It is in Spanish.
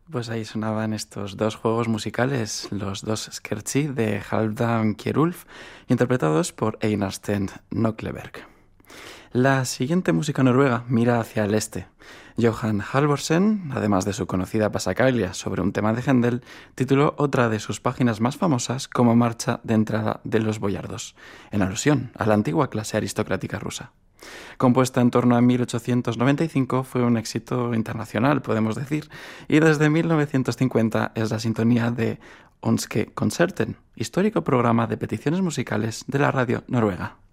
Pues ahí sonaban estos dos juegos musicales, los dos Scherzi de Halvdan Kjerulf, interpretados por Einar Sten Nøkleberg. La siguiente música noruega mira hacia el este. Johan Halvorsen, además de su conocida pasacaglia sobre un tema de Händel, tituló otra de sus páginas más famosas como Marcha de entrada de los boyardos, en alusión a la antigua clase aristocrática rusa. Compuesta en torno a 1895, fue un éxito internacional, podemos decir, y desde 1950 es la sintonía de Ønske Konserten, histórico programa de peticiones musicales de la radio noruega.